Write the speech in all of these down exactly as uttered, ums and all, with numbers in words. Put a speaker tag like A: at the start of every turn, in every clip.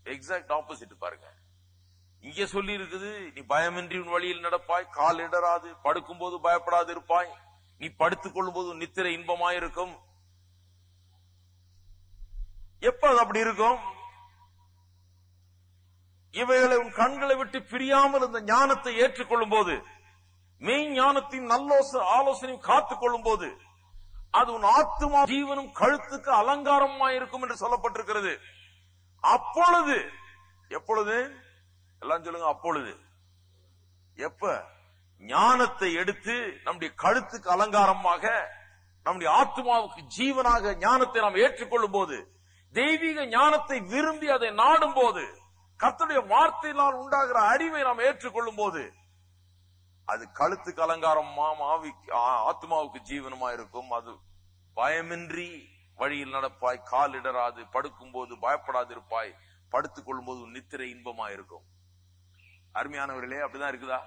A: Exact opposite பாருங்க. இங்க சொல்லி இருக்குது, நீ பயமின்றி உன் வழியில் நடப்பாய், கால் இடராது, படுக்கும் போது பயப்படாது இருப்பாய், நீ படுத்துக் கொள்ளும் போது நித்திரை இன்பமாயிருக்கும். எப்ப அது அப்படி இருக்கும்? இவைகளை உன் கண்களை விட்டு பிரியாமல் இந்த ஞானத்தை ஏற்றுக்கொள்ளும் போது, மெய் ஞானத்தின் நல்ல ஆலோசனையும் காத்துக் கொள்ளும் போது, அது உன் ஆத்துமா ஜீவனும் கழுத்துக்கு அலங்காரமாயிருக்கும் என்று சொல்லப்பட்டிருக்கிறது. அப்பொழுது, எப்பொழுது எல்லாம் சொல்லுங்க, அப்பொழுது எப்ப ஞானத்தை எடுத்து நம்முடைய கழுத்துக்கு அலங்காரமாக, நம்முடைய ஆத்மாவுக்கு ஜீவனாக ஞானத்தை நாம் ஏற்றுக்கொள்ளும் போது, தெய்வீக ஞானத்தை விரும்பி அதை நாடும் போது, கர்த்தருடைய வார்த்தையினால் உண்டாகிற அறிவை நாம் ஏற்றுக்கொள்ளும் போது, அது கழுத்துக்கு அலங்காரம், ஆத்மாவுக்கு ஜீவனமா இருக்கும். அது பயமின்றி வழியில் நடப்பாய், கால் இடராது, படுக்கும் போது பயப்படாது இருப்பாய், படுத்துக் கொள்ளும் போது நித்திரை இன்பமா இருக்கும். அருமையானவர்களே, அப்படிதான் இருக்குதா?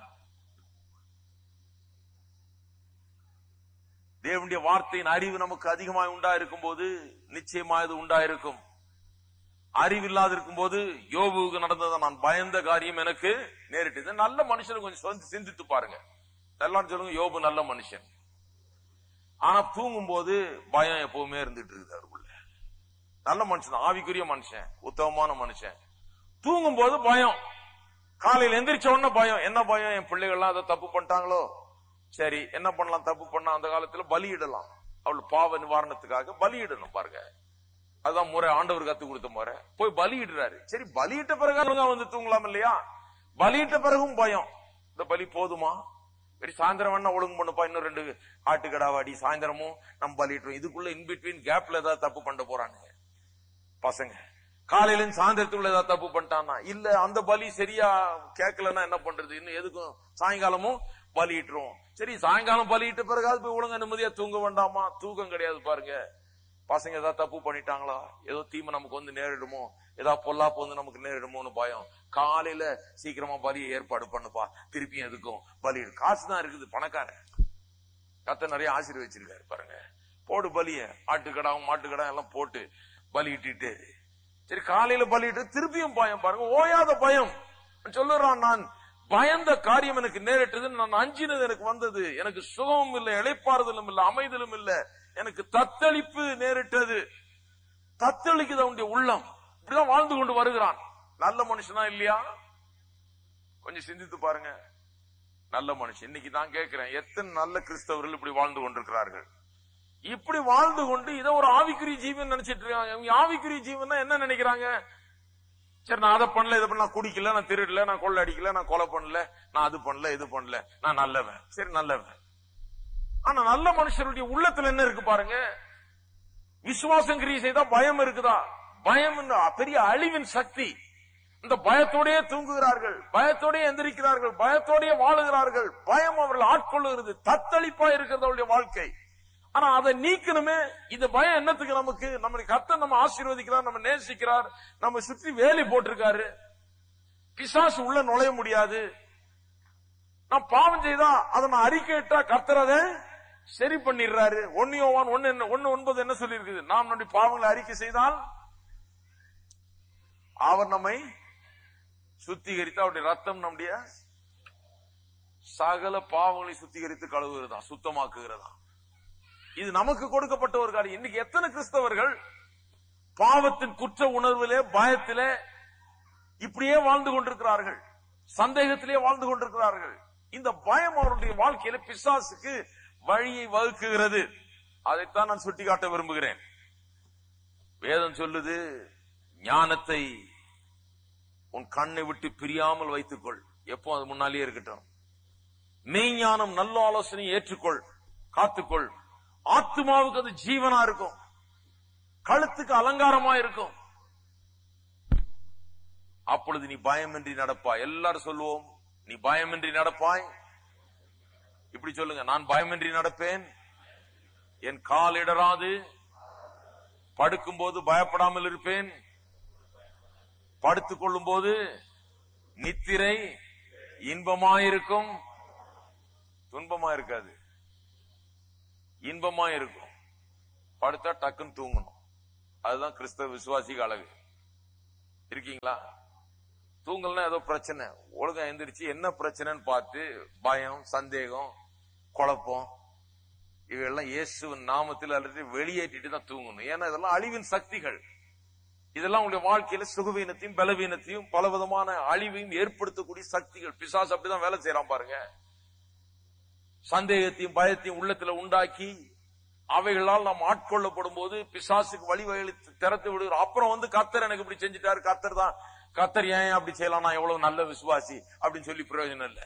A: தேவனுடைய வார்த்தையின் அறிவு நமக்கு அதிகமாய் உண்டா இருக்கும் போது நிச்சயமாய் அது உண்டாயிருக்கும். அறிவில்லாது இருக்கும் போது, யோபுவுக்கு நடந்ததை நான் பயந்த காரியம் எனக்கு நேரிட்டது. நல்ல மனுஷனுக்கு கொஞ்சம் சிந்தித்து பாருங்க. எல்லாரும் சொல்லுங்க, யோபு நல்ல மனுஷன். ஆனா தூங்கும் போது பயம் எப்பவுமே இருந்துட்டு இருக்குது அவருக்குள்ள. நல்ல மனுஷன், ஆவிக்குரிய மனுஷன், உத்தமமான மனுஷன். தூங்கும் போது பயம், காலையில் எந்திரிச்ச உடனே பயம். என்ன பயம்? என் பிள்ளைகள்லாம் அதை தப்பு பண்ணிட்டாங்களோ, சரி என்ன பண்ணலாம், தப்பு பண்ணா அந்த காலத்துல பலியிடலாம், அவள் பாவ நிவாரணத்துக்காக பலியிடணும். பாருங்க, அதுதான் முறை, ஆண்டவர் கத்து கொடுத்த முறை. போய் பலியிடுறாரு. சரி, பலியிட்ட பிறகு வந்து தூங்கலாம் இல்லையா? பலியிட்ட பிறகும் பயம், இந்த பலி போதுமா, சரி சாயந்தரம் வேணா ஒழுங்கு பண்ணுப்பா, இன்னும் ரெண்டு ஆட்டுக்கடாவாடி சாயந்தரமும் நம்ம பலியிட்டோம். இதுக்குள்ள இன்பிட்வீன் கேப்ல ஏதாவது தப்பு பண்ண போறாங்க பசங்க. காலையில சாயந்தரத்துக்குள்ள ஏதாவது தப்பு பண்ணிட்டானா, இல்ல அந்த பலி சரியா கேட்கலன்னா என்ன பண்றது, இன்னும் எதுக்கும் சாயங்காலமும் பலியிட்டுரும். சரி சாயங்காலம் பலியிட்ட பிறகு போய் ஒழுங்கா நிம்மதியா தூங்க வேண்டாமா? தூக்கம் கிடையாது. பாருங்க, பசங்க ஏதாவது தப்பு பண்ணிட்டாங்களா, ஏதோ தீமை நமக்கு வந்து நேரிடுமோ, ஏதாவது பொல்லாப்பு வந்து நமக்கு நேரிடுமோன்னு பயம். காலையில சீக்கிரமா பலியை ஏற்பாடு பண்ணுப்பா, திருப்பியும் எதுக்கும் பலி. காசு தான் இருக்குது, பணக்காரன், கத்த நிறைய ஆசீர்வதிச்சிருக்காரு. பாருங்க, போடு பலிய, ஆட்டுக்கடாவும் மாட்டுக்கடாவும் எல்லாம் போட்டு பலியிட்டு, சரி காலையில பலியிட்டு திருப்பியும் பயம். பாருங்க, ஓயாத பயம். சொல்லுறான், நான் பயந்த காரியம் எனக்கு நேரிட்டது, நான் அஞ்சினது எனக்கு வந்தது, எனக்கு சுகமும் இல்லை, இளைப்பாறுதலும் இல்லை, அமைதலும் இல்லை, எனக்கு தத்தளிப்பு நேரிட்டது. தத்தளிக்குது அவனுடைய உள்ளம். இப்படிதான் வாழ்ந்து கொண்டு வருகிறான். நல்ல மனுஷனா இல்லையா? கொஞ்சம் சிந்தித்து பாருங்க. நல்ல மனுஷன். இன்னைக்கு தான் கேட்கிறேன், எத்தனை நல்ல கிறிஸ்தவர்கள் இப்படி வாழ்ந்து கொண்டிருக்கிறார்கள்? இப்படி வாழ்ந்து கொண்டு இதை ஒரு ஆவிக்குரிய ஜீவன் நினைச்சிட்டு இருக்காங்க. ஆவிக்குரிய ஜீவன் என்ன நினைக்கிறாங்க? சரி நான் அதை பண்ணல, இதை பண்ண, நான் குடிக்கல, நான் திருடல, நான் கொள்ள அடிக்கல, நான் கொலை பண்ணல, நான் அது பண்ணல, இது பண்ணல, நான் நல்லவன். சரி நல்லவன். ஆனா நல்ல மனுஷருடைய உள்ளத்துல என்ன இருக்கு பாருங்க? விசுவாசம் கிரியை செய்தா பயம் இருக்குதா? பயம் பெரிய அழிவின் சக்தி. இந்த பயத்தோடயே தூங்குகிறார்கள், பயத்தோடயே எந்திரிக்கிறார்கள், பயத்தோடயே வாழுகிறார்கள். பயம் அவர்கள் ஆட்கொள்ளுகிறது, தத்தளிப்பா இருக்கிறது அவருடைய வாழ்க்கை. ஆனா அதை நீக்கணுமே. இந்த பயம் என்னத்துக்கு நமக்கு? நம்ம கர்த்தர் நம்ம ஆசீர்வதிக்கிறார், நம்ம நேசிக்கிறார், நம்ம சுற்றி வேலி போட்டிருக்காரு, பிசாசு உள்ள நுழைய முடியாது. நான் பாவம் செய்தா அதை நான் அறிக்கையிட்டா கர்த்தர் அதை சரி பண்ணிடுறாரு. ஒன்னு யோவான் ஒன்னு ஒன்னு ஒன்பது என்ன சொல்லி இருக்குது? நாம் நம்முடைய பாவங்களை அறிக்கை செய்தால் அவர் நம்மை சுத்திகரித்து, அவருடைய ரத்தம் நம்முடைய சகல பாவங்களை சுத்திகரித்து கழுவுகிறதா, சுத்தமாக்குகிறதா. இது நமக்கு கொடுக்கப்பட்ட ஒரு காரியம். இன்னைக்கு எத்தனை கிறிஸ்தவர்கள் பாவத்தின் குற்ற உணர்விலே, பயத்திலே இப்படியே வாழ்ந்து கொண்டிருக்கிறார்கள், சந்தேகத்திலே வாழ்ந்து கொண்டிருக்கிறார்கள். இந்த பயம் அவருடைய வாழ்க்கையில பிசாசுக்கு வழியை வகுக்குகிறது. அதைத்தான் நான் சுட்டிக்காட்ட விரும்புகிறேன். வேதம் சொல்லுது, ஞானத்தை உன் கண்ணை விட்டு பிரியாமல் வைத்துக்கொள். எப்போ அது முன்னாலேயே இருக்கட்டும். மெய்ஞானம், நல்ல ஆலோசனை ஏற்றுக்கொள், காத்துக்கொள். ஆத்மாவுக்கு அது ஜீவனா இருக்கும், கழுத்துக்கு அலங்காரமா இருக்கும். அப்பொழுது நீ பயமின்றி நடப்பாய். எல்லாரும் சொல்லுவோம், நீ பயமின்றி நடப்பாய். இப்படி சொல்லுங்க, நான் பயமின்றி நடப்பேன், என் கால் இடராது, படுக்கும் போது பயப்படாமல் இருப்பேன், படுத்துக் கொள்ளும் போது நித்திரை இன்பமாயிருக்கும். துன்பமா இருக்காது, இன்பமா இருக்கும். படுத்தா டக்குன்னு தூங்கணும். அதுதான் கிறிஸ்தவ விசுவாசிக்கு அழகு. இருக்கீங்களா? தூங்கலன்னா ஏதோ பிரச்சனை, ஒழுங்கா எந்திரிச்சு என்ன பிரச்சனைன்னு பார்த்து பயம், சந்தேகம், குழப்பம் இவையெல்லாம் இயேசுவின் நாமத்தில் அல்லது வெளியேற்றிட்டு தான் தூங்கணும். ஏன்னா இதெல்லாம் அழிவின் சக்திகள். இதெல்லாம் உங்களுடைய வாழ்க்கையில சுகவீனத்தையும் பலவீனத்தையும் பலவிதமான அழிவையும் ஏற்படுத்தக்கூடிய சக்திகள். பிசாசு அப்படிதான் வேலை செய்யறான் பாருங்க. சந்தேகத்தையும் பயத்தையும் உள்ளத்துல உண்டாக்கி அவைகளால் நாம் ஆட்கொள்ளப்படும் போது பிசாசுக்கு வழி வழி திறத்து விடுகிறோம். அப்புறம் வந்து கர்த்தர் எனக்கு இப்படி செஞ்சுட்டாரு, கர்த்தர் தான், கர்த்தர் ஏன் அப்படி செய்யலாம், நான் எவ்வளவு நல்ல விசுவாசி அப்படின்னு சொல்லி பிரயோஜனம் இல்லை.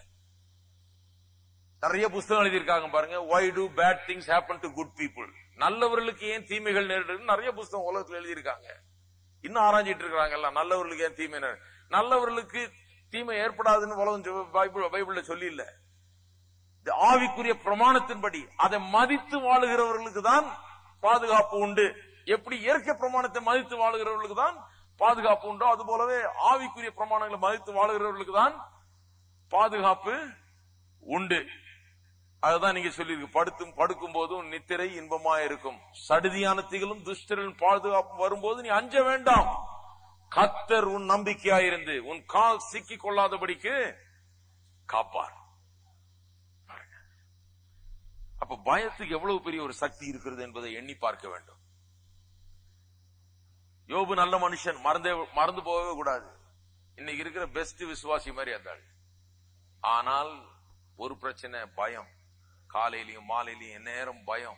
A: நிறைய புத்தகம் எழுதியிருக்காங்க பாருங்க. Why do bad things happen to good people? நல்லவர்களுக்கு ஏன் தீமைகள் நேரிடுது நிறைய புத்தகம் உலகத்தில் எழுதியிருக்காங்க. இன்னும் ஆராய்ச்சிட்டு இருக்கிறாங்கல்ல, நல்லவர்களுக்கு ஏன் தீமை நேரிடு. நல்லவர்களுக்கு தீமை ஏற்படாதுன்னு உலகம் பைபிள் பைபிள்ல சொல்லி இல்ல. ஆவிக்குரிய பிரமாணத்தின்படி அதை மதித்து வாழுகிறவர்களுக்கு தான் பாதுகாப்பு உண்டு. எப்படி இயற்கை பிரமாணத்தை மதித்து வாழுகிறவர்களுக்கு தான் பாதுகாப்பு உண்டோ அது போலவே ஆவிக்குரிய பிரமாணங்களை மதித்து வாழுகிறவர்களுக்கு தான் பாதுகாப்பு உண்டு. அதுதான் நீங்க சொல்லி படுத்தும் படுக்கும் போதும் நித்திரை இன்பமா இருக்கும், சடுதியான திகளும் துஷ்டரின் பாதுகாப்பு வரும்போது நீ அஞ்ச வேண்டாம், கர்த்தர் உன் நம்பிக்கையாயிருந்து உன் கால் சிக்கி கொள்ளாதபடிக்கு காப்பார். அப்ப பயத்துக்கு எவ்வளவு பெரிய ஒரு சக்தி இருக்கிறது என்பதை எண்ணி பார்க்க வேண்டும். யோபு நல்ல மனுஷன், மறந்தே மறந்து போகவே கூடாது. இன்னைக்கு இருக்கிற பெஸ்ட் விசுவாசி மாதிரி இருந்தாள். ஆனால் ஒரு பிரச்சனை, பயம். காலையிலையும் மாலையிலையும் நேரம் பயம்,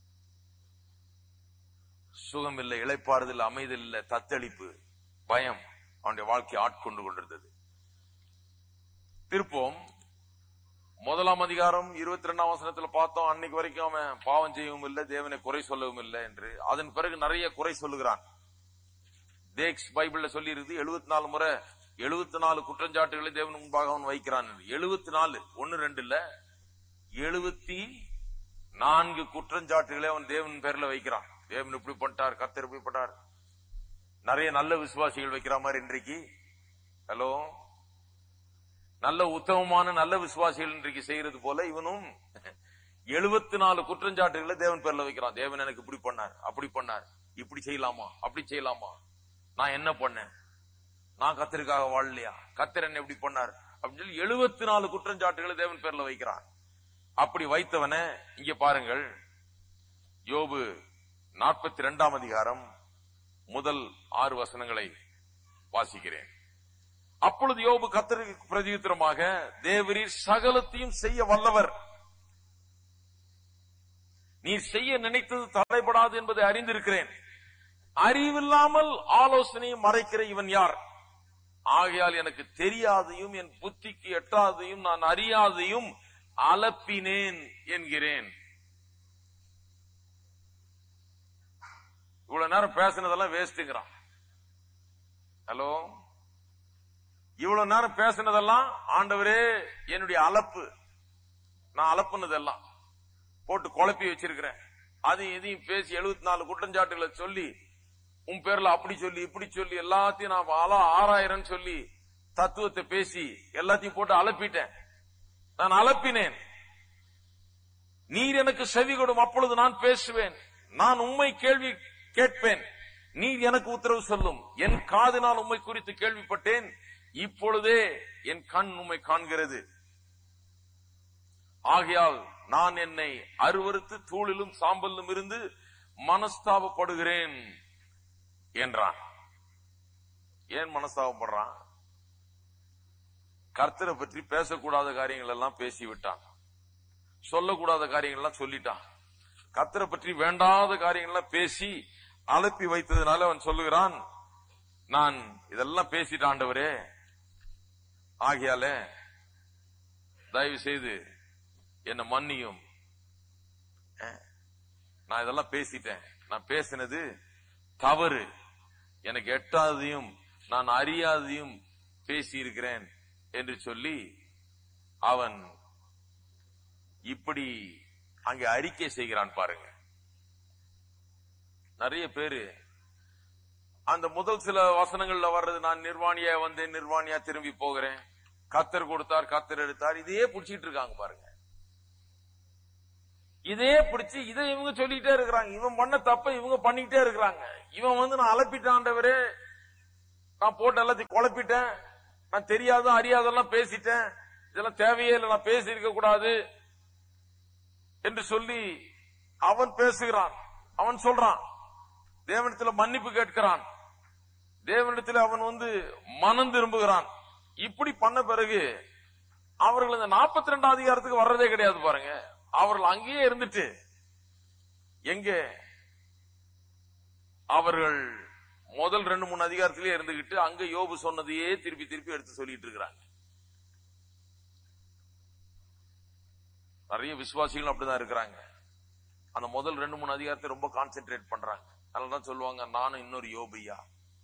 A: சுகம் இல்லை, இளைப்பாறுதல், அமைதல் இல்லை, தத்தளிப்பு, பயம் அவனுடைய வாழ்க்கையை ஆட்கொண்டு கொண்டிருந்தது. திருப்போம் முதலாம் அதிகாரம் இருபத்தி ரெண்டாம் வசனத்துல பார்த்தோம். அன்னைக்கு வரைக்கும் அவன் பாவம் செய்யவும் இல்லை, தேவனை குறை சொல்லவும் இல்லை என்று. அதன் பிறகு நிறைய குறை சொல்லுகிறான். தேக்ஸ் பைபிள்ல சொல்லி இருக்கு எழுபத்தி நாலு முறை எழுபத்தி நாலு குற்றஞ்சாட்டுகளை தேவன் முன்பாக அவன் வைக்கிறான். எழுபத்தி நாலு ஒன்னு ரெண்டு இல்ல, எழுபத்தி நான்கு குற்றஞ்சாட்டுகளை அவன் தேவன் பேர்ல வைக்கிறான். தேவன் இப்படி பண்ணிட்டார், கர்த்தர் இப்படி பண்ணார். நிறைய நல்ல விசுவாசிகள் வைக்கிற மாதிரி இன்றைக்கு ஹலோ நல்ல உத்தமமான நல்ல விசுவாசிகள் இன்றைக்கு செய்யறது போல இவனும் எழுபத்தி நாலு குற்றஞ்சாட்டுகளை தேவன் பேர்ல வைக்கிறான். தேவன் எனக்கு இப்படி பண்ணார், அப்படி பண்ணார், இப்படி செய்யலாமா, அப்படி செய்யலாமா, நான் என்ன பண்ணேன், நான் கர்த்தருக்காக வாழலையா, கர்த்தர் என்ன எப்படி பண்ணார் அப்படின்னு சொல்லி எழுபத்தி நாலு குற்றஞ்சாட்டுகளை தேவன் பேர்ல வைக்கிறான். அப்படி வைத்தவன இங்க பாருங்கள், யோபு நாற்பத்தி இரண்டாம் அதிகாரம் முதல் ஆறு வசனங்களை வாசிக்கிறேன். அப்பொழுது யோபு கர்த்தருக்கு பிரதியுத்தரமாக, தேவரீர் சகலத்தையும் செய்ய வல்லவர், நீ செய்ய நினைத்தது தடைபடாது என்பதை அறிந்திருக்கிறேன். அறிவில்லாமல் ஆலோசனையும் மறைக்கிற இவன் யார்? ஆகையால் எனக்கு தெரியாதையும் என் புத்திக்கு எட்டாதையும் நான் அறியாதையும் அலப்பினேன் என்கிறேன். இவ்வளவு நேரம் பேசினதெல்லாம் வேஸ்ட்ங்கிறான். ஹலோ, இவ்வளவு நேரம் பேசினதெல்லாம் ஆண்டவரே என்னுடைய அலப்பு, நான் அலப்புனதெல்லாம் போட்டு குழப்பி வச்சிருக்கிறேன். அதையும் இதையும் பேசி எழுபத்தி நாலு குற்றஞ்சாட்டுகளை சொல்லி உன் பேர்ல அப்படி சொல்லி இப்படி சொல்லி எல்லாத்தையும் நான் ஆளா ஆறாயிரம் சொல்லி தத்துவத்தை பேசி எல்லாத்தையும் போட்டு அலப்பிட்டேன், நான் அலப்பினேன். நீர் எனக்கு செவி கொடும், அப்பொழுது நான் பேசுவேன், நான் உம்மை கேள்வி கேட்பேன், நீர் எனக்கு உத்தரவு சொல்லும். என் காதினால் உம்மை குறித்து கேள்விப்பட்டேன், இப்பொழுதே என் கண் உம்மை காண்கிறது. ஆகையால் நான் என்னை அருவருத்து தூளிலும் சாம்பலிலும் இருந்து மனஸ்தாபப்படுகிறேன் என்றான். ஏன் மனஸ்தாபப்படுறான்? கர்த்தரை பற்றி பேசக்கூடாத காரியங்கள் எல்லாம் பேசிவிட்டான், சொல்லக்கூடாத காரியங்கள் எல்லாம் சொல்லிட்டான், கர்த்தரை பற்றி வேண்டாத காரியங்கள் எல்லாம் பேசி அலப்பி வைத்ததுனால அவன் சொல்லுகிறான், நான் இதெல்லாம் பேசிட்டான் ஆண்டவரே, ஆகையால தயவு செய்து என்ன மன்னியும், நான் இதெல்லாம் பேசிட்டேன், நான் பேசினது தவறு, எனக்கு எட்டாதையும் நான் அறியாதையும் பேசி இருக்கிறேன் என்று சொல்லி அவன் இப்படி அங்கே அறிக்கை செய்கிறான். பாருங்க, நிறைய பேரு அந்த முதல் சில வசனங்கள்ல வர்றது, நான் நிர்வாணியா வந்தேன், நிர்வாணியா திரும்பி போகிறேன், கர்த்தர் கொடுத்தார், கர்த்தர் எடுத்தார், இதையே பிடிச்சிட்டு இருக்காங்க. பாருங்க, இதே பிடிச்சு இதை இவங்க சொல்லிட்டே இருக்கிறாங்க. இவன் பண்ண தப்ப இவங்க பண்ணிக்கிட்டே இருக்கிறாங்க. இவன் வந்து நான் அலப்பிட்டாண்டவரே, நான் போட்டு எல்லாத்தையும் குழப்பிட்டேன், நான் தெரியாத அறியாதெல்லாம் பேசிட்டேன், இதெல்லாம் தேவையே இல்லை, நான் பேசி இருக்க கூடாது என்று சொல்லி அவன் பேசுகிறான். அவன் சொல்றான், தேவனிடத்தில் மன்னிப்பு கேட்கிறான், தேவனிடத்தில் அவன் வந்து மனம் திரும்புகிறான். இப்படி பண்ண பிறகு அவர்கள் இந்த நாற்பத்தி ரெண்டாம் அதிகாரத்துக்கு வர்றதே கிடையாது பாருங்க. அவர்கள் அங்கேயே இருந்துட்டு எங்க அவர்கள் முதல் ரெண்டு மூணு அதிகாரத்திலேயே இருந்துகிட்டு அங்க யோபு சொன்னதையே திருப்பி திருப்பி எடுத்து சொல்லிட்டு இருக்கிறாங்க. நிறைய விசுவாசிகள் அப்படிதான் இருக்கிறாங்க. அந்த முதல் ரெண்டு மூணு அதிகாரத்தை ரொம்ப கான்சென்ட்ரேட் பண்றாங்க. அதனாலதான் சொல்லுவாங்க, நானும் இன்னொரு யோபுயா.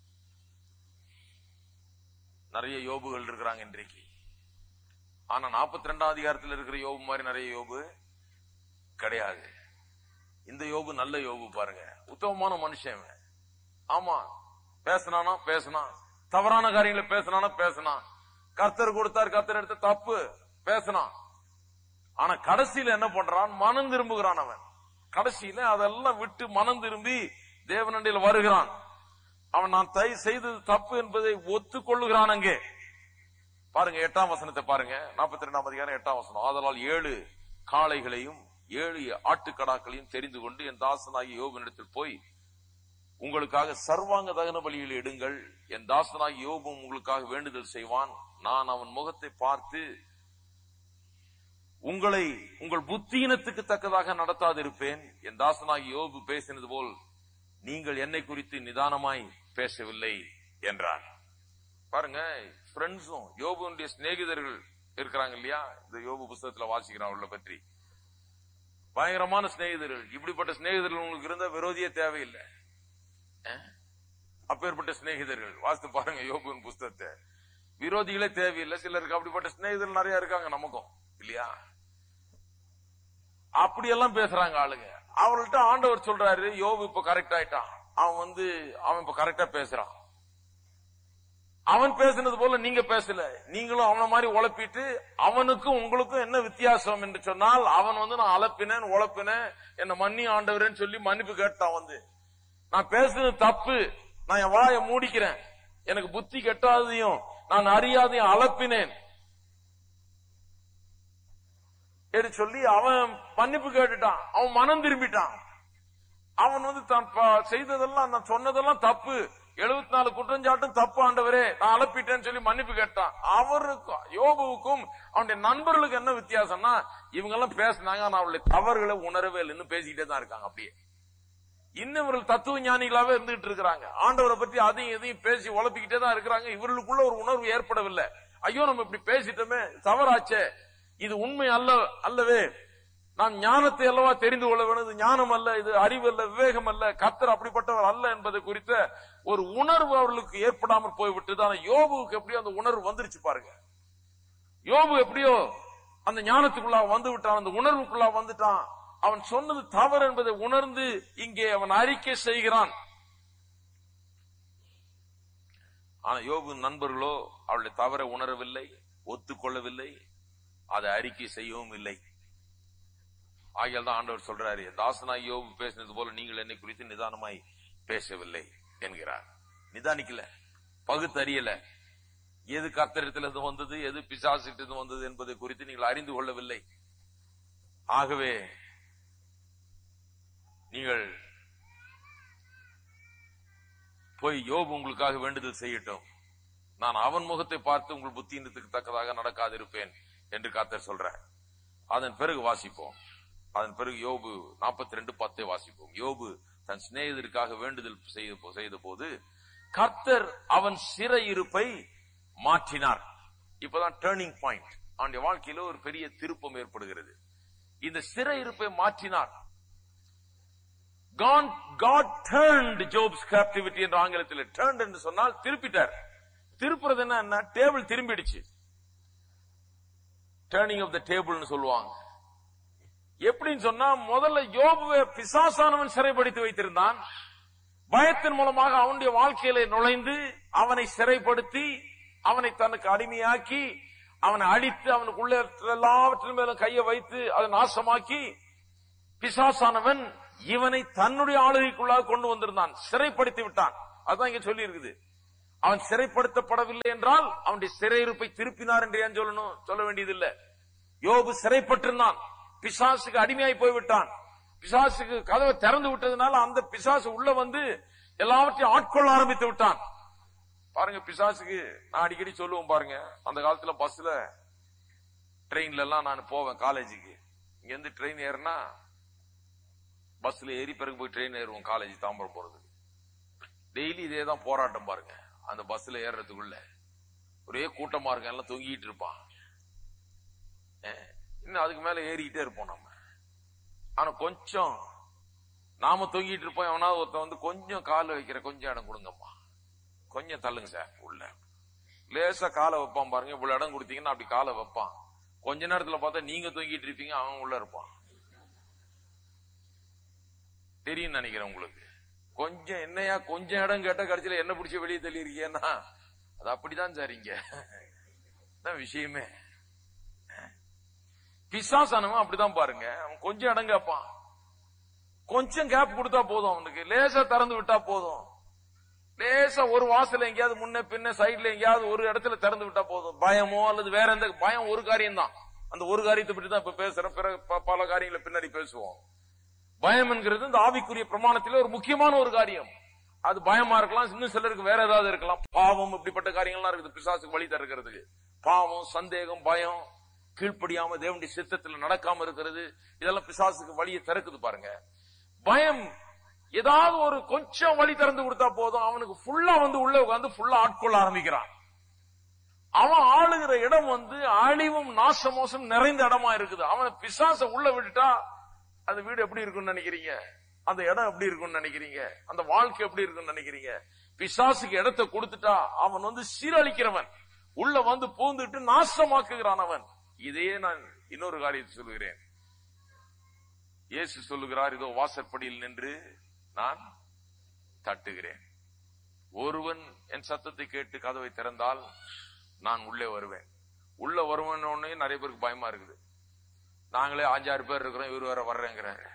A: நிறைய யோபுகள் இருக்கிறாங்க இன்றைக்கு. ஆனா நாற்பத்தி ரெண்டாம் அதிகாரத்தில் இருக்கிற யோபு மாதிரி நிறைய யோபு கிடையாது. இந்த யோபு நல்ல யோபு பாருங்க, உத்தமமான மனுஷன். ஆமா, பேசினானா பேசினான், தவறான காரியங்களை பேசினானா பேசினான், கர்த்தர் கொடுத்தார் கர்த்தர் எடுத்த தப்பு பேசினான். ஆனா கடைசியில என்ன பண்றான், மனம் திரும்புகிறான். அவன் கடைசியில அதெல்லாம் விட்டு மனம் திரும்பி தேவனண்டையில் வருகிறான். அவன் நான் தை செய்தது தப்பு என்பதை ஒத்துக்கொள்ளுகிறான். அங்கே பாருங்க, எட்டாம் வசனத்தை பாருங்க, நாற்பத்தி ரெண்டாம் அதிகாரம் எட்டாம் வசனம். ஆதலால் ஏழு காளைகளையும் ஏழு ஆட்டுக்கடாக்களையும் தெரிந்து கொண்டு என் தாசனாகிய யோபனிடத்தில் போய் உங்களுக்காக சர்வாங்க தகன பலியில் எடுங்கள். என் தாசனாகிய யோபும் உங்களுக்காக வேண்டுதல் செய்வான். நான் அவன் முகத்தை பார்த்து உங்களை உங்கள் புத்தியினத்துக்கு தக்கதாக நடத்தாதிருப்பேன். என் தாசனாகிய யோபு பேசினது போல் நீங்கள் என்னை குறித்து நிதானமாய் பேசவில்லை என்றார். பாருங்க, ஃப்ரெண்ட்ஸும் யோபுடைய சிநேகிதர்கள் இருக்கிறாங்க இல்லையா, இந்த யோபு புத்தகத்துல வாசிக்கிறான் அவளை பற்றி. பயங்கரமான சிநேகிதர்கள். இப்படிப்பட்ட சிநேகிதர்கள் உங்களுக்கு இருந்தா விரோதியே தேவையில்லை. அப்பேற்பட்ட சிநேகிதர்கள் வாசித்து பாருங்க யோபுவின் புத்தகத்தை. விரோதிகளே தேவையில்லை. சிலருக்கு அப்படிப்பட்ட சிநேகிதர்கள் நிறைய இருக்காங்க நமக்கும் இல்லையா. அப்படியெல்லாம் பேசுறாங்க ஆளுங்க. அவங்கள்ட்ட ஆண்டவர் சொல்றாரு, யோபு இப்ப கரெக்ட் ஆயிட்டான், அவன் வந்து அவன் இப்ப கரெக்டா பேசுறான். அவன் பேசினது போல நீங்க பேசல, நீங்களும் அவன மாதிரி உழப்பிட்டு அவனுக்கும் உங்களுக்கும் என்ன வித்தியாசம் என்று சொன்னால், அவன் வந்து நான் அலப்பினேன் உழப்பினேன் என்ன மன்னி ஆண்டவரேன்னு சொல்லி மன்னிப்பு கேட்டான். வந்து நான் பேசுனது தப்பு, நான் என் வாயை மூடிக்கிறேன், எனக்கு புத்தி கெட்டாதையும் நான் அறியாதையும் அலப்பினேன் என்று சொல்லி அவன் மன்னிப்பு கேட்டுட்டான். அவன் மனம் திரும்பிட்டான். அவன் வந்து தான் செய்ததெல்லாம் நான் சொன்னதெல்லாம் தப்பு, எழுபத்தி நாலு குற்றஞ்சாட்டும் தப்பு ஆண்டவரே, நான் அலப்பிட்டேன்னு சொல்லி மன்னிப்பு கேட்டான். அவருக்கும் யோபுவுக்கும் அவனுடைய நண்பர்களுக்கு என்ன வித்தியாசம்னா, இவங்க எல்லாம் பேசினாங்க, ஆனா அவளுடைய தவறுகளை உணரவே இல்லைன்னு பேசிக்கிட்டே தான் இருக்காங்க. அப்படியே இன்னும் இவர்கள் தத்துவ ஞானிகளாவே இருந்துகிட்டு இருக்கிறாங்க. ஆண்டவரை பற்றி அதையும் எதையும் பேசி உழப்பிக்கிட்டே தான் இருக்கிறாங்க. இவர்களுக்குள்ள ஒரு உணர்வு ஏற்படவில்லை. ஐயோ நம்ம இப்படி பேசிட்டோமே, தவறாச்சே, இது உண்மை அல்ல அல்லவே, நான் ஞானத்தை அல்லவா தெரிந்து கொள்ள வேண்டும், இது ஞானம் அல்ல, இது அறிவு அல்ல, விவேகம் அல்ல, கர்த்தர் அப்படிப்பட்டவர் அல்ல என்பதை குறித்த ஒரு உணர்வு அவர்களுக்கு ஏற்படாமல் போய்விட்டது. ஆனா யோபுவுக்கு எப்படியோ அந்த உணர்வு வந்துருச்சு பாருங்க. யோபு எப்படியோ அந்த ஞானத்துக்குள்ள வந்து விட்டான், அந்த உணர்வுக்குள்ள வந்துட்டான். அவன் சொன்னது தவறு என்பதை உணர்ந்து இங்கே அவன் அறிக்கை செய்கிறான். ஆனா யோபு நண்பர்களோ அவளுடைய தவறை உணரவில்லை, ஒத்துக்கொள்ளவில்லை, அதை அறிக்கை செய்யவும் இல்லை. ஆகியால் தான் ஆண்டவர் சொல்றாரு, தாசனாய் யோபு பேசினது போல நீங்கள் என்னை குறித்து நிதானமாய் பேசவில்லை என்கிறார். நிதானிக்கல, பகுத்தறியல, எது கர்த்தரிடத்திலிருந்து வந்தது எது பிசாசிலிருந்து வந்தது என்பதை குறித்து நீங்கள் அறிந்து கொள்ளவில்லை. ஆகவே நீங்கள் போய் யோபு உங்களுக்காக வேண்டுதல் செய்யட்டும், நான் அவன் முகத்தை பார்த்து உங்கள் புத்தியினத்துக்கு தக்கதாக நடக்காதிருப்பேன் என்று கர்த்தர் சொல்றார். அதன் பிறகு வாசிப்போம். அதன் பிறகு யோபு நாற்பத்தி ரெண்டு பத்தை வாசிப்போம். யோபு தன் சிநேகிதருக்காக வேண்டுதல் செய்த போது கர்த்தர் அவன் சிறையிருப்பை மாற்றினார். இப்பதான் டர்னிங் பாயிண்ட், அவனுடைய வாழ்க்கையில ஒரு பெரிய திருப்பம் ஏற்படுகிறது. இந்த சிறையிருப்பை மாற்றினார். God, God turned Job's captivity என்ற ஆங்கிலத்தில் turned என்று சொன்னால் திருப்பிட்டார். திருப்புறது என்ன, table திரும்பிடுச்சு. Turning of the table சொல்லுவாங்க. எப்படின்னு சொன்னா, முதல்ல யோபுவை பிசாசானவன் சிறைப்படுத்தி வைத்திருந்தான். பயத்தின் மூலமாக அவனுடைய வாழ்க்கையில நுழைந்து அவனை சிறைப்படுத்தி அவனை தனக்கு அடிமையாக்கி அவனை அடித்து அவனுக்குள்ள எல்லாவற்றின் மேலும் கையை வைத்து அதை நாசமாக்கி பிசாசானவன் இவனை தன்னுடைய ஆளுகைக்குள்ளாக கொண்டு வந்திருந்தான், சிறைப்படுத்தி விட்டான். அதுதான் இங்க சொல்லி இருக்குது. அவன் சிறைப்படுத்தப்படவில்லை என்றால் அவனுடைய சிறையிருப்பை திருப்பினார் என்று ஏன் சொல்லணும்? சொல்ல வேண்டியதில்லை. யோபு சிறைப்பட்டிருந்தான், பிசாசுக்கு அடிமையாய் போய்விட்டான். பிசாசுக்கு கதவை திறந்து விட்டதுனால அந்த பிசாசு உள்ள வந்து எல்லாவற்றையும் ஆட்கொள்ள ஆரம்பித்து விட்டான். பாருங்க, பிசாசுக்கு நான் அடிக்கடி சொல்லுவோம் பாருங்க, அந்த காலத்துல பஸ்ல ட்ரெயின்ல எல்லாம் நான் போவேன் காலேஜுக்கு. இங்க இருந்து ட்ரெயின் ஏறினா பஸ்ல ஏறி பிறகு போய் ட்ரெயின் ஏறுவோம் காலேஜ் தாம்பரம் போறதுக்கு. டெய்லி இதே தான் போராட்டம் பாருங்க. அந்த பஸ்ல ஏறதுக்குள்ள ஒரே கூட்டமா இருக்க, எல்லாம் தொங்கிட்டு இருப்பான். இன்னும் அதுக்கு மேல ஏறிக்கிட்டே இருப்போம் நம்ம. ஆனா கொஞ்சம் நாம தொங்கிட்டு இருப்போம், எவனாவது ஒருத்தன் வந்து கொஞ்சம் கால வைக்கிற கொஞ்சம் இடம் கொடுங்கம்மா, கொஞ்சம் தள்ளுங்க சார் உள்ள, லேசா காலை வைப்பான் பாருங்க. இவ்வளவு இடம் கொடுத்தீங்கன்னா அப்படி காலை வைப்பான். கொஞ்ச நேரத்துல பார்த்தா நீங்க தொங்கிட்டு இருப்பீங்க, அவன் உள்ள இருப்பான். தெரியும் நினைக்கிறேன் உங்களுக்கு. கொஞ்சம் என்னையா கொஞ்சம் இடம் கேட்ட கடைசியில என்ன பிடிச்ச வெளியே தள்ளி இருக்கேன்னா அது அப்படிதான் சார் இங்க விஷயமே. பிசாசானவன் அப்படிதான் பாருங்க, அவன் கொஞ்சம் இடம் கேட்பான், கொஞ்சம் கேப் கொடுத்தா போதும், அவனுக்கு லேசா திறந்து விட்டா போதும், லேசா ஒரு வாசல எங்கேயாவது முன்ன பின்ன சைட்ல எங்கேயாவது ஒரு இடத்துல திறந்து விட்டா போதும். பயமோ அல்லது வேற எந்த பயம் ஒரு காரியம் தான், அந்த ஒரு காரியத்தை பற்றி தான் இப்ப பேசுறேன். பிறகு பல காரியங்களை பின்னாடி பேசுவோம். பயம் என்கிறது இந்த ஆவிக்குரிய பிரமாணத்திலே ஒரு முக்கியமான ஒரு காரியம். அது பயமா இருக்கலாம், இன்னும் சிலருக்கு வேற ஏதாவது இருக்கலாம். பாவம், இப்படிப்பட்ட காரியங்கள்லாம் இருக்குது பிசாசுக்கு வழி தருகிறதுக்கு. பாவம், சந்தேகம், பயம், கீழ்ப்படியாம தேவனுடைய சித்தத்துல நடக்காம இருக்கிறது, இதெல்லாம் பிசாசுக்கு வழியை திறக்குது பாருங்க. பயம் ஏதாவது ஒரு கொஞ்சம் வழி திறந்து கொடுத்தா போதும், அவனுக்கு ஃபுல்லா வந்து உள்ள உட்காந்து ஃபுல்லா ஆட்கொள்ள ஆரம்பிக்கிறான். அவன் ஆளுகிற இடம் வந்து அழிவும் நாசமோசம் நிறைந்த இடமா இருக்குது. அவன் பிசாச உள்ள விட்டுட்டா அந்த வீடு எப்படி இருக்குன்னு நினைக்கிறீங்க? அந்த இடம் எப்படி இருக்குன்னு நினைக்கிறீங்க? அந்த வாழ்க்கை எப்படி இருக்குன்னு நினைக்கிறீங்க? பிசாசுக்கு இடத்தை கொடுத்துட்டா அவன் வந்து சீரழிக்கிறவன், உள்ள வந்து பூந்துட்டு நாசமாக்குகிறான் அவன். இதையே நான் இன்னொரு காரியத்தை சொல்லுகிறேன். இயேசு சொல்லுகிறார், இதோ வாசற்படியில் நின்று நான் தட்டுகிறேன். ஒருவன் என் சத்தத்தை கேட்டு கதவை திறந்தால் நான் உள்ளே வருவேன். உள்ள வருவேன் ஒன்னே நிறைய பேருக்கு பயமா இருக்குது. நாங்களே அஞ்சாறு பேர் இருக்கிறோம், இவரு வேற வர்றேங்கிறாரு.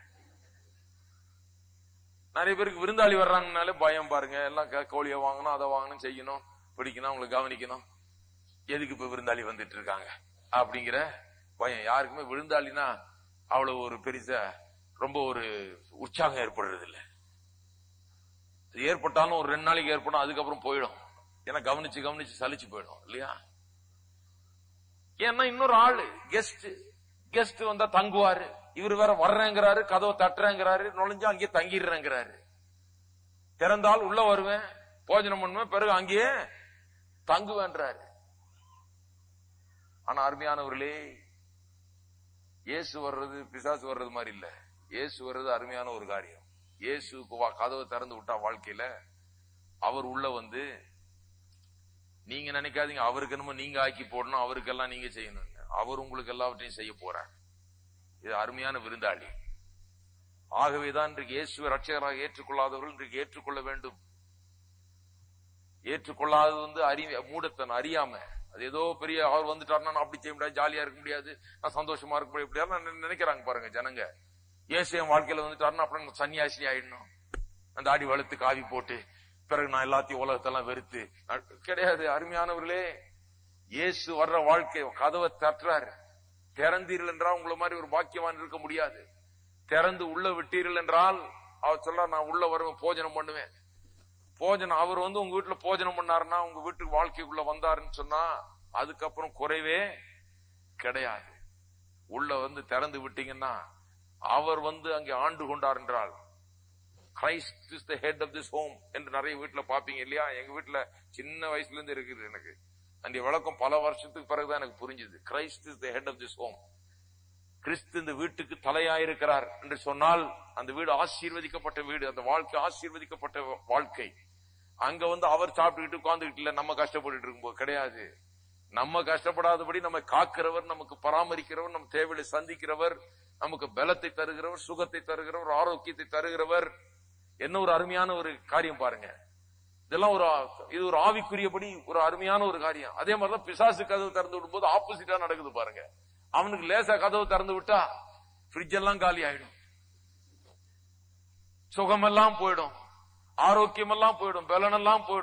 A: நிறைய பேருக்கு விருந்தாளி வர்றாங்கனாலே பயம் பாருங்க. எல்லாம் கோழியை வாங்கணும், அதை வாங்கணும், செய்யணும், பிடிக்கணும், அவங்களை கவனிக்கணும். எதுக்கு இப்ப விருந்தாளி வந்துட்டு இருக்காங்க அப்படிங்கிற பயம். யாருக்குமே விருந்தாளினா அவ்வளவு ஒரு பெருசா ரொம்ப ஒரு உற்சாகம் ஏற்படுறது இல்லை. ஏற்பட்டாலும் ஒரு ரெண்டு நாளைக்கு ஏற்படும், அதுக்கப்புறம் போயிடும். ஏன்னா கவனிச்சு கவனிச்சு சலிச்சு போயிடும் இல்லையா? ஏன்னா இன்னொரு ஆளு கெஸ்ட் கெஸ்ட் வந்தா தங்குவாரு. இவரு வேற வர்றேங்கிறாரு, கதவை தட்டுறேங்கிறாரு, நுழைஞ்சு அங்கேயே தங்கிடுறேங்கிறாரு. திறந்தால் உள்ள வருவேன், போஜனம் பண்ணுவேன், பிறகு அங்கேயே தங்குவேன்றாரு. ஆனா அருமையானவர்களே, இயேசு வர்றது பிசாசு வர்றது மாதிரி இல்ல. இயேசு வர்றது அருமையான ஒரு காரியம். இயேசுக்கு கதவை திறந்து விட்டா வாழ்க்கையில அவர் உள்ள வந்து, நீங்க நினைக்காதீங்க அவருக்கு என்னமோ நீங்க ஆக்கி போடணும், அவருக்கெல்லாம் நீங்க செய்யணும். அவர் உங்களுக்கு எல்லாவற்றையும் செய்ய போறார். இது அருமையான விருந்தாளி. ஆகவேதான் இன்றைக்கு இயேசுவை ரட்சகராக ஏற்றுக்கொள்ளாதவர்கள் இன்றைக்கு ஏற்றுக்கொள்ள வேண்டும். ஏற்றுக்கொள்ளாதது வந்து அறிய மூடத்தன், அறியாம. அது ஏதோ பெரிய அவர் வந்துட்டாருன்னா நான் அப்படி செய்ய முடியாது, ஜாலியா இருக்க முடியாது, நான் சந்தோஷமா இருக்க முடியாது நினைக்கிறாங்க பாருங்க ஜனங்க. இயேசு வாழ்க்கையில வந்துட்டாருன்னா அப்புறம் சன்னியாசி ஆயிடணும், அந்த ஆடி வளர்த்து காவி போட்டு பிறகு நான் எல்லாத்தையும் உலகத்தெல்லாம் வெறுத்து கிடையாது. அருமையானவர்களே, இயேசு வர்ற வாழ்க்கை கதவை தட்டுறாரு. திறந்தீர்கள் என்றால் உங்களை மாதிரி ஒரு பாக்கியவான் இருக்க முடியாது. திறந்து உள்ள விட்டீர்கள் என்றால் அவர் சொல்ல, நான் உள்ள வருவேன், போஜனம் பண்ணுவேன். போஜனம் அவர் வந்து உங்க வீட்டுல போஜனம் பண்ணாருன்னா, உங்க வீட்டுக்கு வாழ்க்கைக்குள்ள வந்தாருன்னு சொன்னா அதுக்கப்புறம் குறைவே கிடையாது. உள்ள வந்து திறந்து விட்டீங்கன்னா அவர் வந்து அங்கே ஆண்டு கொண்டார் என்றால், Christ is the head of this home என்று நிறைய வீட்டுல பாப்பீங்க இல்லையா? எங்க வீட்டுல சின்ன வயசுல இருந்து இருக்குது எனக்கு அந்த விளக்கம். பல வருஷத்துக்கு பிறகுதான் எனக்கு புரிஞ்சுது. Christ is the head of this home. கிறிஸ்து இந்த வீட்டுக்கு தலையாயிருக்கிறார் என்று சொன்னால் அந்த வீடு ஆசீர்வதிக்கப்பட்ட வீடு, அந்த வாழ்க்கை ஆசீர்வதிக்கப்பட்ட வாழ்க்கை. அங்க வந்து அவர் சாப்பிட்டுக்கிட்டு உட்கார்ந்துகிட்டு இல்ல, நம்ம கஷ்டப்பட்டு இருக்கும்போது கிடையாது. நம்ம கஷ்டப்படாதபடி நம்ம காக்கிறவர், நமக்கு பராமரிக்கிறவர், நம்ம தேவையை சந்திக்கிறவர், நமக்கு பலத்தை தருகிறவர், சுகத்தை தருகிறவர், ஆரோக்கியத்தை தருகிறவர். என்ன ஒரு அருமையான ஒரு காரியம் பாருங்க. இதெல்லாம் ஒரு இது ஒரு ஆவிக்குரியபடி ஒரு அருமையான ஒரு காரியம். அதே மாதிரிதான் பிசாசு கதவு திறந்து விடும் போது ஆப்போசிட்டா நடக்குது பாருங்க. அவனுக்கு லேசா கதவு திறந்து விட்டா ஃப்ரிட்ஜ் எல்லாம் காலி ஆயிடும், சுகமெல்லாம் போயிடும், ஆரோக்கியம் எல்லாம் போயிடும், பலனெல்லாம் போயிடும்.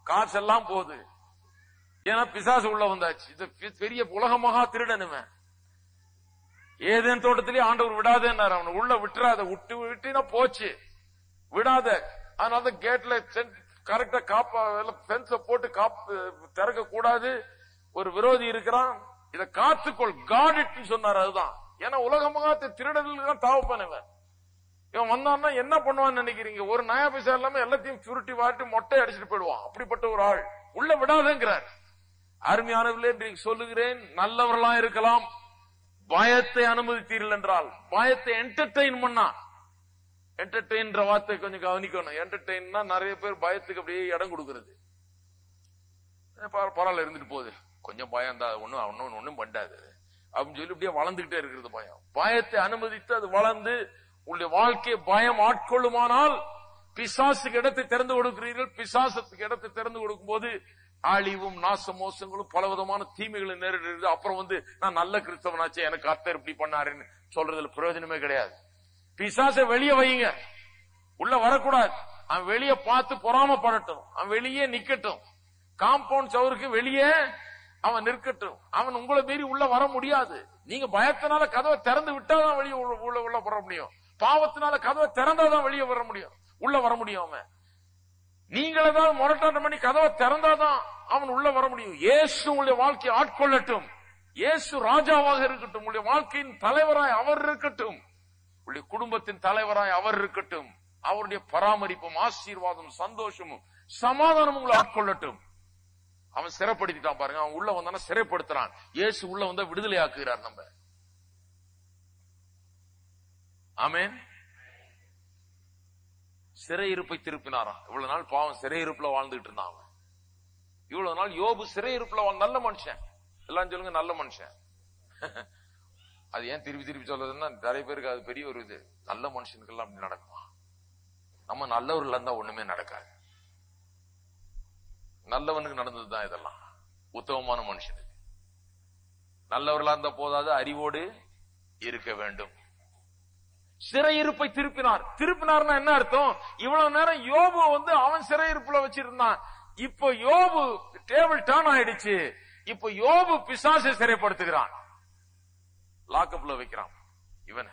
A: காசெல்லாம் போகுது. ஏன்னா பிசாசு உள்ள வந்தாச்சு. இது பெரிய உலகமாக திருடனுமே. ஏதேன் தோட்டத்திலேயே ஆண்டவர் விடாதேன்னாரு. அவன் உள்ள விட்டுறாத, விட்டு விட்டுனா போச்சு, விடாத. அதனால கேட்ல கரெக்டா காப்பா பென்ஸ போட்டு காப்பு திறக்க கூடாது. ஒரு விரோதி இருக்கிறான், இதை காத்துக்கொள், காட் சொன்னார். அதுதான். ஏன்னா உலகமாக திருடர்களுக்கு தான் தாவப்பானவன். இவன் வந்தான்னா என்ன பண்ணுவான்னு நினைக்கிறீங்க? ஒரு நயா பைசா இல்லாம எல்லாத்தையும் சுருட்டி வாட்டி மொட்டை அடிச்சுட்டு போயிடுவான். அப்படிப்பட்ட ஒரு ஆள் உள்ள விடாதேங்கிறார். அருமையானவர்களே, இன்றைக்கு சொல்லுகிறேன், நல்லவர்களா இருக்கலாம், பயத்தை அனுமதித்தீர்கள் என்றால், பயத்தை என்டர்டெயின் பண்ணா, என்டர்டெயின் வார்த்தை கொஞ்சம் கவனிக்கணும். என்டர்டெயின்னா நிறைய பேர் பயத்துக்கு அப்படியே இடம் கொடுக்கிறது. பரவாயில்ல இருந்துட்டு போகுது, கொஞ்சம் பயம் தான், ஒன்னும் ஒன்னும் ஒன்னும் பண்ணாது அப்படின்னு சொல்லி இப்படியே வளர்ந்துகிட்டே இருக்கிறது பயம். பயத்தை அனுமதித்து அது வளர்ந்து உங்களுடைய வாழ்க்கையை பயம் ஆட்கொள்ளுமானால் பிசாசுக்கு இடத்தை திறந்து கொடுக்கிறீர்கள். பிசாசத்துக்கு இடத்தை திறந்து கொடுக்கும் போது அழிவும் நாச மோசங்களும் பலவிதமான தீமைகளை நேரிடுறது. அப்புறம் வந்து நான் நல்ல கிறிஸ்தவனாச்சு, எனக்கு கர்த்தர் இப்படி பண்ணாருன்னு சொல்றதுல பிரயோஜனமே கிடையாது. பிசாசை வெளியே வையுங்க, உள்ள வரக்கூடாது. அவன் வெளியே பார்த்து பொறாமப்படட்டும், அவன் வெளியே நிக்கட்டும், காம்பவுண்ட் சவருக்கு வெளியே அவன் நிற்கட்டும். அவன் உங்களை மீறி உள்ள வர முடியாது. நீங்க பயத்தினால கதவை திறந்து விட்டாதான் வெளியே உள்ள உள்ள வர முடியும். பாவத்தினால கதவை திறந்தாதான் வெளியே வர முடியும், உள்ள வர முடியும். அவன் நீங்களே தான் முரட்டாட்டம் பண்ணி கதவை திறந்தாதான் அவன் உள்ள வர முடியும். இயேசு உங்களுடைய வாழ்க்கையை ஆட்கொள்ளட்டும். இயேசு ராஜாவாக இருக்கட்டும். உங்களுடைய வாழ்க்கையின் தலைவராய் அவர் இருக்கட்டும். உங்களுடைய குடும்பத்தின் தலைவராய் அவர் இருக்கட்டும். அவருடைய பராமரிப்பும் ஆசீர்வாதம் சந்தோஷமும் சமாதானம் உங்களை ஆட்கொள்ளட்டும். அவன் சிறைப்படுத்திட்டான் பாருங்க. அவன் உள்ள வந்தான சிறைப்படுத்துறான். இயேசு உள்ள வந்தா விடுதலை ஆக்குகிறார். நம்ம ஆமென். சிறையிருப்பை திருப்பினாராம். இவ்வளவு நாள் பாவம் சிறையிருப்புல வாழ்ந்துட்டு இருந்தான் அவன். இவ்வளவு நாள் யோபு சிறையிருப்புல நல்ல மனுஷன். எல்லாம் சொல்லுங்க நல்ல மனுஷன். அது ஏன் திருப்பி திருப்பி சொல்றதுன்னா நிறைய பேருக்கு அது பெரிய ஒரு இது. நல்ல மனுஷனுக்கு எல்லாம் அப்படி நடக்குமா? நம்ம நல்லவர்கள் இருந்தா ஒண்ணுமே நடக்காது. நல்லவனுக்கு நடந்ததுதான் இதெல்லாம். உத்தமமான மனுஷனுக்கு நல்லவர்களா இருந்தா போதாது, அறிவோடு இருக்க வேண்டும். சிறையிருப்பை திருப்பினார். திருப்பினார்னா என்ன அர்த்தம்? இவ்வளவு நேரம் யோபு வந்து அவன் சிறையிருப்புல வச்சிருந்தான். இப்ப யோபு டேபிள் டர்ன் ஆயிடுச்சு. இப்ப யோபு பிசாசை சிறைப்படுத்துகிறான், லாக்அப்ல வைக்கிறான். இவன்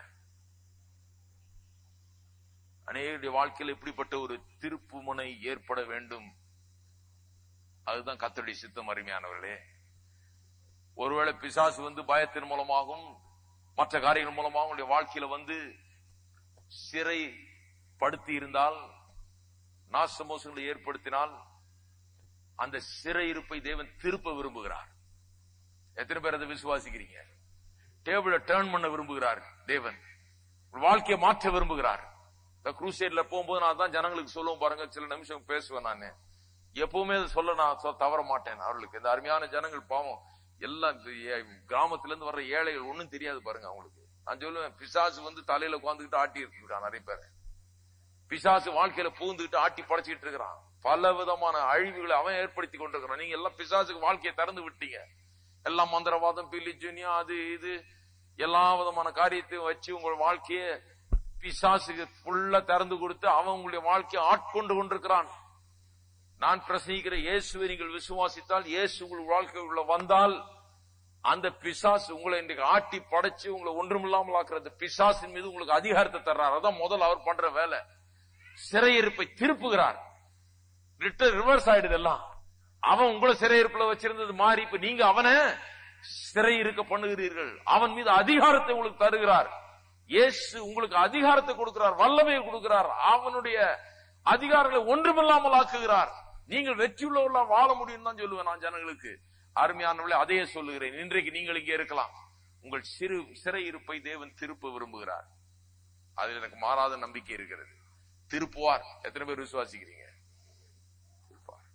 A: அநேகருடைய வாழ்க்கையில் இப்படிப்பட்ட ஒரு திருப்பு முனை ஏற்பட வேண்டும். அதுதான் கர்த்தருடைய சித்தம். அருமையானவர்களே, ஒருவேளை பிசாசு வந்து பயத்தின் மூலமாகவும் மற்ற காரியங்கள் மூலமாக உங்களுடைய வாழ்க்கையில வந்து சிறை படுத்தி இருந்தால், நாசமோசங்களை ஏற்படுத்தினால், அந்த சிறையிருப்பை தேவன் திருப்ப விரும்புகிறார். எத்தனை பேர் அதை விசுவாசிக்கிறீங்க? டேபிள டர்ன் பண்ண விரும்புகிறார் தேவன். வாழ்க்கையை மாற்ற விரும்புகிறார். குரூசேட்ல போகும்போது நான் தான் ஜனங்களுக்கு சொல்லுவோம் பாருங்க. சில நிமிஷம் பேசுவேன் நான். எப்பவுமே சொல்ல நான் தவற மாட்டேன். அவர்களுக்கு இந்த அருமையான ஜனங்கள் பாவம் எல்லாம் கிராமத்திலிருந்து வர்ற ஏழைகள் ஒன்னும் தெரியாது பாருங்க அவங்களுக்கு. நான் சொல்லுவேன், பிசாசு வந்து தலையில உட்காந்துக்கிட்டு ஆட்டி இருக்கான். நிறைய பேர் பிசாசு வாழ்க்கையில பூந்துக்கிட்டு ஆட்டி படைச்சிட்டு இருக்கிறான். பல விதமான அழிவுகளை அவன் ஏற்படுத்தி கொண்டிருக்கிறான். நீங்க எல்லாம் பிசாசுக்கு வாழ்க்கையை திறந்து விட்டீங்க. எல்லாம் மந்திரவாதம், பில்லிஜுனியா, அது இது எல்லா விதமான காரியத்தையும் வச்சு உங்கள் வாழ்க்கையை பிசாசுக்கு ஃபுல்லா திறந்து கொடுத்து அவன் உங்களுடைய வாழ்க்கையை ஆட்கொண்டு கொண்டிருக்கிறான். நான் பிரசங்கிக்கிற இயேசுவை நீங்கள் விசுவாசித்தால், இயேசு உங்கள் வாழ்க்கைக்குள்ள வந்தால், அந்த பிசாசு உங்களை இன்றைக்கு ஆட்டி படைச்சு உங்களை ஒன்றுமில்லாமல் ஆக்குறது. பிசாசின் மீது உங்களுக்கு அதிகாரத்தை தர்றார். அதான் முதல் அவர் பண்ற வேலை. சிறையிருப்பை திருப்புகிறார். ரிவர்ஸ் ஆயிடுது எல்லாம். அவன் உங்களை சிறையிருப்புல வச்சிருந்தது மாறி இப்ப நீங்க அவனை சிறையிருக்க பண்ணுகிறீர்கள். அவன் மீது அதிகாரத்தை உங்களுக்கு தருகிறார். இயேசு உங்களுக்கு அதிகாரத்தை கொடுக்கிறார், வல்லமையை கொடுக்கிறார். அவனுடைய அதிகாரங்களை ஒன்றுமில்லாமல் ஆக்குகிறார். நீங்கள் வெற்றியுள்ளவர்களா வாழ முடியும் தான் சொல்லுவேன் நான் ஜனங்களுக்கு. அருமையானவர்களே, அதையே சொல்லுகிறேன். இன்றைக்கு நீங்கள் இங்கே இருக்கலாம். உங்கள் சிறு சிறையிருப்பை தேவன் திருப்ப விரும்புகிறார். அதில் எனக்கு மாறாத நம்பிக்கை இருக்கிறது. திருப்புவார். எத்தனை பேர் விசுவாசிக்கிறீங்க? திருப்பார்.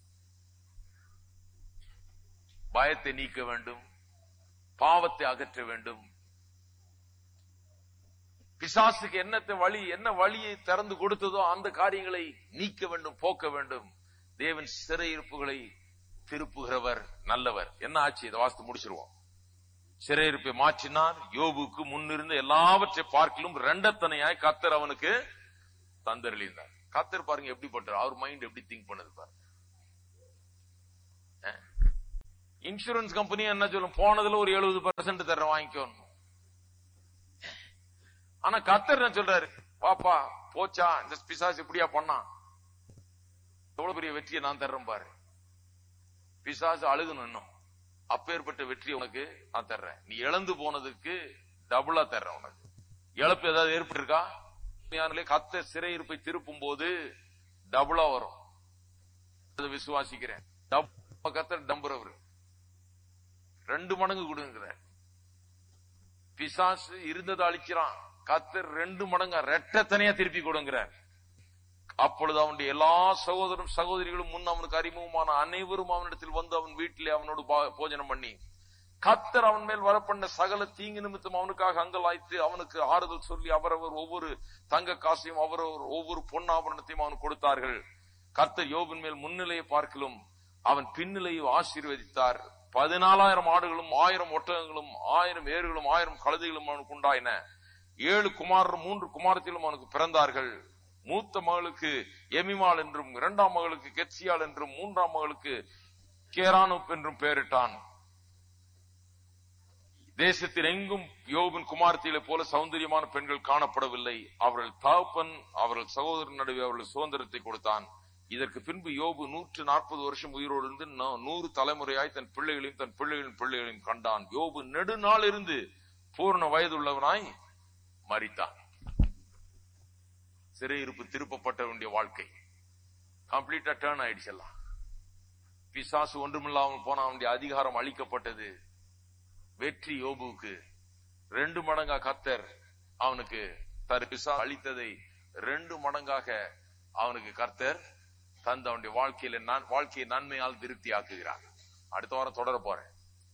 A: பயத்தை நீக்க வேண்டும், பாவத்தை அகற்ற வேண்டும். பிசாசுக்கு என்னத்தை வழி என்ன வழியை திறந்து கொடுத்ததோ அந்த காரியங்களை நீக்க வேண்டும், போக்க வேண்டும். தேவன் சிறையிருப்புகளை திருப்புகிறவர், நல்லவர். என்ன ஆச்சு? இதை வாசித்து முடிச்சிருவோம். சிறையிருப்பை மாற்றினார். யோபுக்கு முன்னிருந்த எல்லாவற்றை பார்க்கலும் ரெண்டத்தனையாய் கர்த்தர் அவனுக்கு தந்தருளினார். கர்த்தர் பாருங்க எப்படிப்பட்டார், அவர் மைண்ட் எப்படி திங்க் பண்ணது பாருங்க. இன்சூரன்ஸ் கம்பெனி என்ன சொல்லும், போனதுல ஒரு எழுபது பர்சன்ட் தர வாங்கிக்கணும். ஆனா கர்த்தர் என்ன சொல்றாரு, பாப்பா போச்சா, இந்த பிசாசு இப்படியா பண்ணா, எவ்வளவு பெரிய வெற்றியை நான் தர்றேன் பாரு. பிசாசு அழுகணும், இன்னும் அப்பேற்பட்ட வெற்றி உனக்கு நான் தர்றேன். நீ இழந்து போனதுக்கு டபுளா தர்றேன் உனக்கு. இழப்பு ஏதாவது ஏற்பட்டிருக்கா? கர்த்தர் சிறையிருப்பை திருப்பும் போது டபுளா வரும். விசுவாசிக்கிறேன். கர்த்தர் டம்புறவர் ரெண்டு மடங்கு கொடுங்கிற. பிசாசு இருந்ததை அழிக்கிறான், கர்த்தர் ரெண்டு மடங்கா ரெட்டத்தனையா திருப்பி கொடுங்கிறார். அப்பொழுது அவனுடைய எல்லா சகோதரரும் சகோதரிகளும் முன் அவனுக்கு அறிமுகமான அனைவரும் அவனிடத்தில் வந்து அவன் வீட்டிலே அவனோடு போஜனம் பண்ணி, கர்த்தர் அவன் மேல் வரப்பண்ண சகல தீங்கு நிமித்தம் அவனுக்காக அங்கலாய்த்து அவனுக்கு ஆறுதல் சொல்லி அவரவர் ஒவ்வொரு தங்க காசையும் அவரவர் ஒவ்வொரு பொன்னாபரணத்தையும் அவனுக்கு கொடுத்தார்கள். கர்த்தர் யோபின் மேல் முன்னிலையை பார்க்கலும் அவன் பின்னிலையை ஆசீர்வதித்தார். பதினாலாயிரம் ஆடுகளும் ஆயிரம் ஒட்டகங்களும் ஆயிரம் ஏறுகளும் ஆயிரம் கழுதைகளும் அவனுக்கு உண்டாயின. ஏழு குமாரரும் மூன்று குமாரத்திலும் அவனுக்கு பிறந்தார்கள். மூத்த மகளுக்கு எமிமாள் என்றும், இரண்டாம் மகளுக்கு கெத்சியாள் என்றும், மூன்றாம் மகளுக்கு கேரானுப் என்றும் பெயரிட்டான். தேசத்தில் எங்கும் யோபின் குமாரத்திலே போல சௌந்தரியமான பெண்கள் காணப்படவில்லை. அவர்கள் தகப்பன் அவர்கள் சகோதரன் நடுவே அவர்கள் சுதந்திரத்தை கொடுத்தான். இதற்கு பின்பு யோபு நூற்று நாற்பது வருஷம் உயிரோடு இருந்து நூறு தலைமுறையாய் தன் பிள்ளைகளையும் தன் பிள்ளைகளின் பிள்ளைகளையும் கண்டான். யோபு நெடுநாள் இருந்து பூர்ண வயதுள்ளவனாய் மரித்தான். சிறையிருப்பு திருப்பப்பட்ட வேண்டிய வாழ்க்கை கம்ப்ளீட்டா டர்ன் ஆயிடுச்சு. எல்லாம் பிசாசு ஒன்றுமில்லாமல் போன அவனுடைய அதிகாரம் அளிக்கப்பட்டது. வெற்றி யோபுவுக்கு ரெண்டு மடங்கா கர்த்தர் அவனுக்கு தரு. பிசாசு அளித்ததை ரெண்டு மடங்காக அவனுக்கு கர்த்தர் தந்த அவனுடைய வாழ்க்கையில நான் வாழ்க்கையை நன்மையால் திருப்தி ஆக்குகிறார். அடுத்த வாரம் தொடர போறேன்.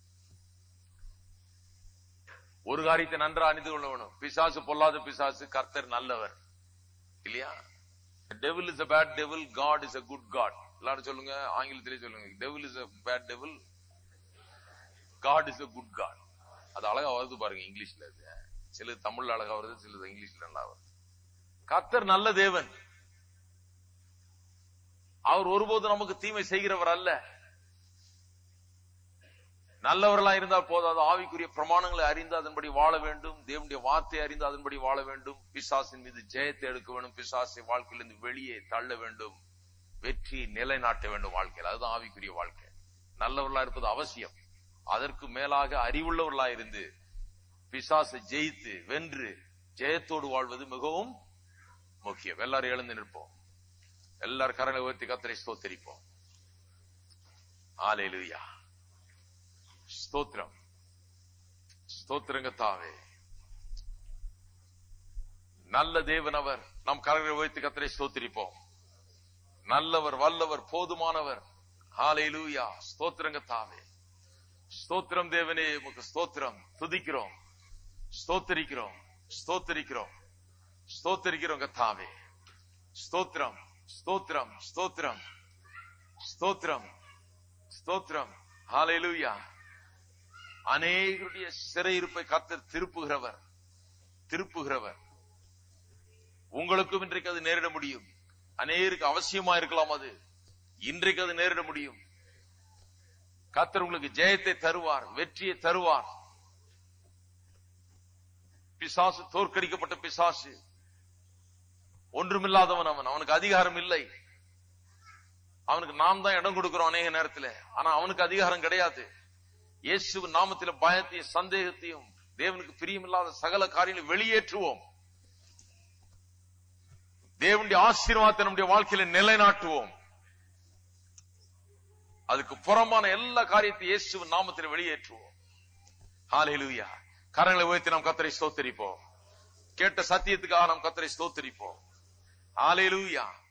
A: ஒரு காரியத்தை நன்றா அணிந்து கொள்ள வேணும். பிசாசு பொல்லாத பிசாசு, கர்த்தர் நல்லவர் இல்லையா? devil is a bad devil, God is a good God. எல்லாரும் சொல்லுங்க, ஆங்கிலத்திலே சொல்லுங்க. devil is a bad devil, God is a good God. அது அழகா வருது பாருங்க இங்கிலீஷ்ல. சில தமிழ்ல அழகா வருது, சில இங்கிலீஷ்ல நல்லா வருது. கர்த்தர் நல்ல தேவன். அவர் ஒருபோது நமக்கு தீமை செய்கிறவர் அல்ல. நல்லவர்களா இருந்தால் போதாது, ஆவிக்குரிய பிரமாணங்களை அறிந்து அதன்படி வாழ வேண்டும். தேவனுடைய வார்த்தை அறிந்து அதன்படி வாழ வேண்டும். பிசாசின் மீது ஜெயத்தை எடுக்க வேண்டும். பிசாசை வாழ்க்கையிலிருந்து வெளியே தள்ள வேண்டும். வெற்றி நிலைநாட்ட வேண்டும் வாழ்க்கையில். அதுதான் ஆவிக்குரிய வாழ்க்கை. நல்லவர்களா இருப்பது அவசியம். அதற்கு மேலாக அறிவுள்ளவர்களா இருந்து பிசாசை ஜெயித்து வென்று ஜெயத்தோடு வாழ்வது மிகவும் முக்கியம். எல்லாரும் எழுந்து நிற்போம். எல்லாரும் கரங்களை உயர்த்தி கர்த்தரை ஸ்தோத்திரிப்போம். ஹல்லேலூயா. ஸ்தோத்திரம், ஸ்தோத்திரங்க தாவே. நல்ல தேவன் அவர். நாம் கரங்களை உயர்த்தி கர்த்தரை ஸ்தோத்திரிப்போம். நல்லவர், வல்லவர், போதுமானவர். ஹல்லேலூயா. ஸ்தோத்திரங்க தாவே. ஸ்தோத்திரம் தேவனே, உமக்கு ஸ்தோத்திரம். துதிக்கிறோம், ஸ்தோத்திரிக்கிறோம், ஸ்தோத்திரிக்கிறோம், ஸ்தோத்திரிக்கிறோம் கர்த்தாவே. ஸ்தோத்திரம், ஸ்தோத்திரம், ஸ்தோத்திரம், ஸ்தோத்திரம், ஸ்தோத்திரம். ஹல்லேலூயா. அநேகருடைய சிறையிருப்பை கர்த்தர் திருப்புகிறவர், திருப்புகிறவர். உங்களுக்கும் இன்றைக்கு அது நேரிட முடியும். அநேகருக்கு அவசியமா இருக்கலாம். அது இன்றைக்கு அது நேரிட முடியும். கர்த்தர் உங்களுக்கு ஜெயத்தை தருவார், வெற்றியை தருவார். பிசாசு தோற்கடிக்கப்பட்ட பிசாசு, ஒன்றுமில்லாதவன் அவன். அவனுக்கு அதிகாரம் இல்லை. அவனுக்கு நாம் தான் இடம் கொடுக்கிறோம் அநேக நேரத்தில். ஆனா அவனுக்கு அதிகாரம் கிடையாது. இயேசுவின் நாமத்தில் பயத்தையும் சந்தேகத்தையும் தேவனுக்கு பிரியமில்லாத சகல காரியங்களை வெளியேற்றுவோம். தேவனுடைய ஆசீர்வாதத்தை நம்முடைய வாழ்க்கையில நிலைநாட்டுவோம். அதுக்கு புறம்பான எல்லா காரியத்தையும் இயேசுவின் நாமத்தில் வெளியேற்றுவோம். ஹல்லேலூயா. கரங்களை உயர்த்தி நாம் கர்த்தரை ஸ்தோத்திரிப்போம். கேட்ட சத்தியத்துக்காக நாம் கர்த்தரை ஸ்தோத்திரிப்போம். ஹல்லேலூயா.